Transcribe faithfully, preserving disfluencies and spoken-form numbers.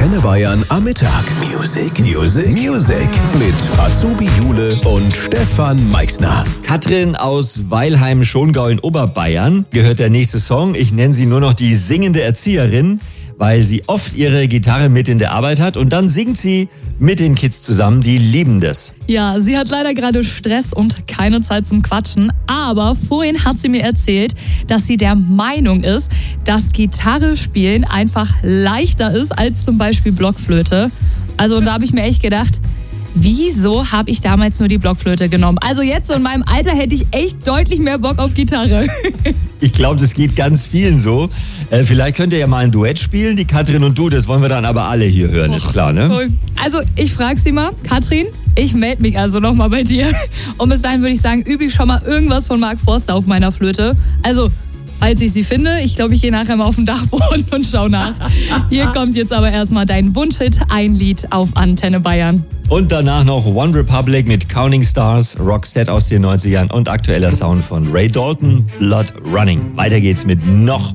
Antenne Bayern am Mittag. Music, Music, Music. Mit Azubi Jule und Stefan Meixner. Katrin aus Weilheim-Schongau in Oberbayern gehört der nächste Song. Ich nenne sie nur noch die singende Erzieherin, weil sie oft ihre Gitarre mit in der Arbeit hat und dann singt sie mit den Kids zusammen. Die lieben das. Ja, sie hat leider gerade Stress und keine Zeit zum Quatschen. Aber vorhin hat sie mir erzählt, dass sie der Meinung ist, dass Gitarre spielen einfach leichter ist als zum Beispiel Blockflöte. Also und da habe ich mir echt gedacht, wieso habe ich damals nur die Blockflöte genommen? Also jetzt so in meinem Alter hätte ich echt deutlich mehr Bock auf Gitarre. Ich glaube, das geht ganz vielen so. Äh, vielleicht könnt ihr ja mal ein Duett spielen, die Katrin und du. Das wollen wir dann aber alle hier hören, ist klar, ne? Also ich frage sie mal, Katrin, ich melde mich also nochmal bei dir. Und bis dahin würde ich sagen, übe ich schon mal irgendwas von Mark Forster auf meiner Flöte. Also, falls ich sie finde, ich glaube, ich gehe nachher mal auf den Dachboden und schau nach. Hier kommt jetzt aber erstmal dein Wunschhit, ein Lied auf Antenne Bayern. Und danach noch One Republic mit Counting Stars, Roxette aus den neunzigern und aktueller Sound von Ray Dalton, Blood Running. Weiter geht's mit noch